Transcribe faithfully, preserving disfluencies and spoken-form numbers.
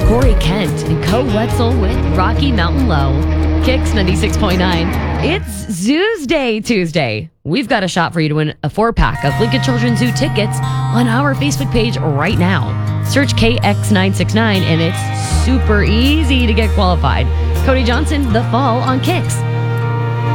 Corey Kent and Co Wetzel with Rocky Mountain Low. Kicks ninety-six point nine. It's Zoos Day Tuesday. We've got a shot for you to win a four-pack of Lincoln Children's Zoo tickets on our Facebook page right now. Search K X nine six nine and it's super easy to get qualified. Cody Johnson, The Fall on Kicks.